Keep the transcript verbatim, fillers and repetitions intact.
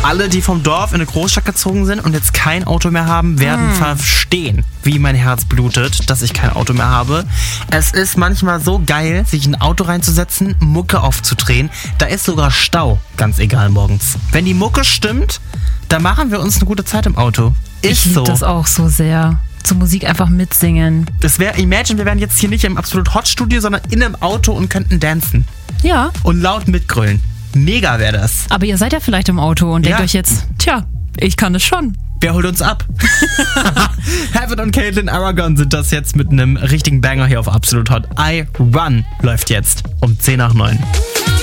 Alle, die vom Dorf in eine Großstadt gezogen sind und jetzt kein Auto mehr haben, werden hm. verstehen, wie mein Herz blutet, dass ich kein Auto mehr habe. Es ist manchmal so geil, sich in ein Auto reinzusetzen, Mucke aufzudrehen. Da ist sogar Stau, ganz egal morgens. Wenn die Mucke stimmt, dann machen wir uns eine gute Zeit im Auto. Ist ich liebe so. das auch so sehr. Zur Musik einfach mitsingen. Das wäre, imagine, wir wären jetzt hier nicht im Absolut Hot Studio, sondern in einem Auto und könnten dancen. Ja. Und laut mitgrölen. Mega wäre das. Aber ihr seid ja vielleicht im Auto und denkt ja. euch jetzt, tja, ich kann es schon. Wer holt uns ab? Heaven und Caitlin Aragon sind das jetzt mit einem richtigen Banger hier auf Absolut Hot. I Run läuft jetzt um zehn nach neun.